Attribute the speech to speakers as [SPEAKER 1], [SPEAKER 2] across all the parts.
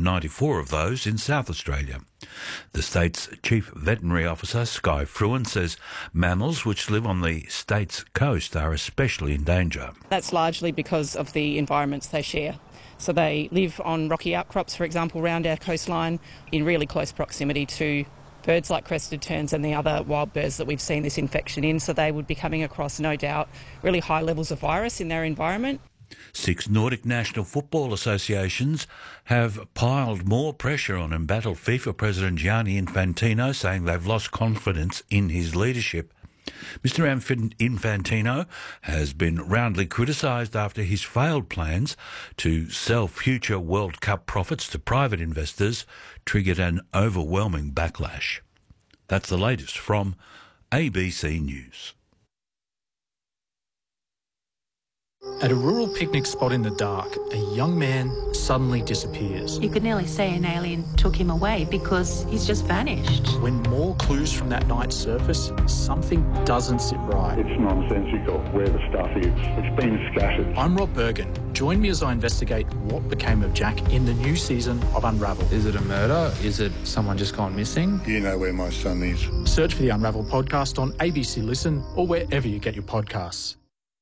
[SPEAKER 1] 94 of those in South Australia. The state's Chief Veterinary Officer, Sky Fruin, says mammals which live on the state's coast are especially in danger.
[SPEAKER 2] That's largely because of the environments they share. So they live on rocky outcrops, for example, around our coastline, in really close proximity to birds like crested terns and the other wild birds that we've seen this infection in. So they would be coming across, no doubt, really high levels of virus in their environment.
[SPEAKER 1] 6 Nordic national football associations have piled more pressure on embattled FIFA President Gianni Infantino, saying they've lost confidence in his leadership. Mr Infantino has been roundly criticised after his failed plans to sell future World Cup profits to private investors triggered an overwhelming backlash. That's the latest from ABC News.
[SPEAKER 3] At a rural picnic spot in the dark, a young man suddenly disappears.
[SPEAKER 4] You could nearly say an alien took him away because he's just vanished.
[SPEAKER 3] When more clues from that night surface, something doesn't sit right.
[SPEAKER 5] It's nonsensical where the stuff is. It's been scattered.
[SPEAKER 3] I'm Rob Bergen. Join me as I investigate what became of Jack in the new season of Unravel.
[SPEAKER 6] Is it a murder? Is it someone just gone missing?
[SPEAKER 5] You know where my son is.
[SPEAKER 3] Search for the Unravel podcast on ABC Listen or wherever you get your podcasts.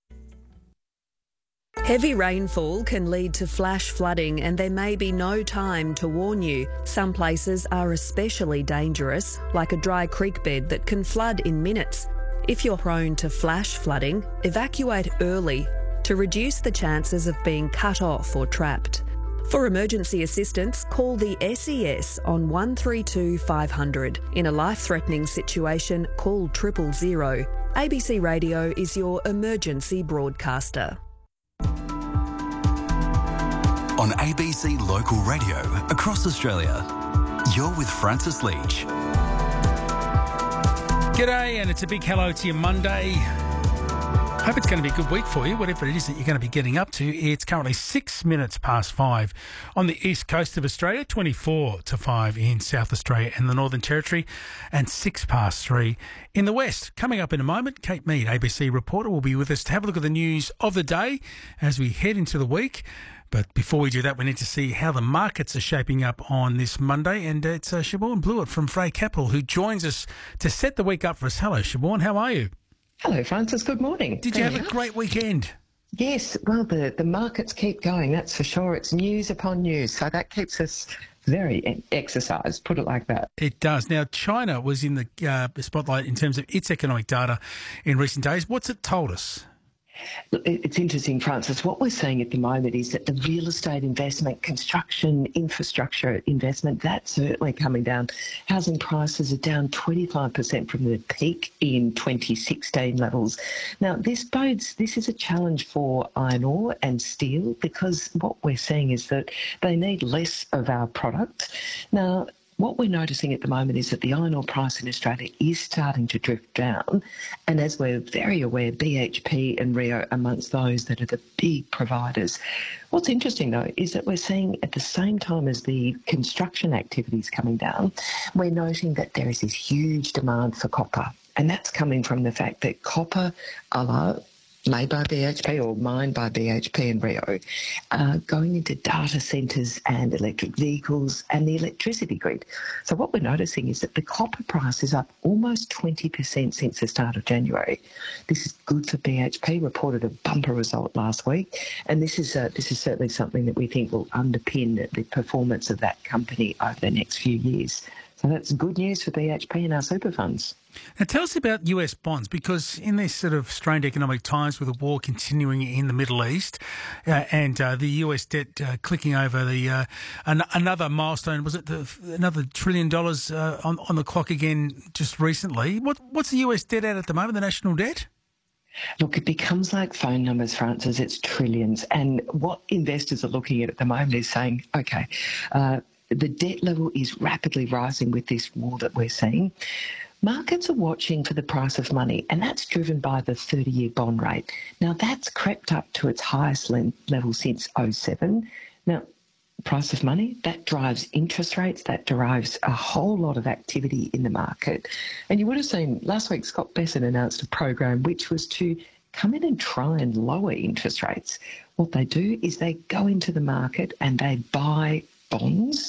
[SPEAKER 7] Heavy rainfall can lead to flash flooding and there may be no time to warn you. Some places are especially dangerous, like a dry creek bed that can flood in minutes. If you're prone to flash flooding, evacuate early to reduce the chances of being cut off or trapped. For emergency assistance, call the SES on 132 500. In a life-threatening situation, call 000. ABC Radio is your emergency broadcaster.
[SPEAKER 8] On ABC Local Radio across Australia, you're with Francis Leach.
[SPEAKER 9] G'day, and it's a big hello to you Monday. Hope it's going to be a good week for you, whatever it is that you're going to be getting up to. It's currently 6 minutes past 5 on the east coast of Australia, 24 to 5 in South Australia and the Northern Territory, and 6 past 3 in the west. Coming up in a moment, Kate Mead, ABC reporter, will be with us to have a look at the news of the day as we head into the week. But before we do that, we need to see how the markets are shaping up on this Monday. And it's Siobhan Blewett from Frey Capital who joins us to set the week up for us. Hello, Siobhan. How are you?
[SPEAKER 10] Hello, Francis. Good morning.
[SPEAKER 9] Did you have a great weekend?
[SPEAKER 10] Yes. Well, the markets keep going, that's for sure. It's news upon news. So that keeps us very exercised, put it like that.
[SPEAKER 9] It does. Now, China was in the spotlight in terms of its economic data in recent days. What's it told us?
[SPEAKER 10] It's interesting, Francis. What we're seeing at the moment is that the real estate investment, construction, infrastructure investment, that's certainly coming down. Housing prices are down 25% from the peak in 2016 levels. Now, this is a challenge for iron ore and steel because what we're seeing is that they need less of our product. Now, what we're noticing at the moment is that the iron ore price in Australia is starting to drift down. And as we're very aware, BHP and Rio amongst those that are the big providers. What's interesting, though, is that we're seeing at the same time as the construction activities coming down, we're noting that there is this huge demand for copper. And that's coming from the fact that copper, made by BHP or mined by BHP and Rio, going into data centres and electric vehicles and the electricity grid. So what we're noticing is that the copper price is up almost 20% since the start of January. This is good for BHP, reported a bumper result last week, and this is certainly something that we think will underpin the performance of that company over the next few years. So that's good news for BHP and our super funds.
[SPEAKER 9] Now tell us about US bonds, because in these sort of strained economic times with the war continuing in the Middle East and the US debt clicking over the another milestone, was it another $1 trillion on the clock again just recently? What's the US debt at the moment, the national debt?
[SPEAKER 10] Look, it becomes like phone numbers, Francis. It's trillions. And what investors are looking at the moment is saying, okay, the debt level is rapidly rising with this war that we're seeing. Markets are watching for the price of money, and that's driven by the 30-year bond rate. Now, that's crept up to its highest level since 2007. Now, price of money, that drives interest rates, that derives a whole lot of activity in the market. And you would have seen last week Scott Bessent announced a program which was to come in and try and lower interest rates. What they do is they go into the market and they buy bonds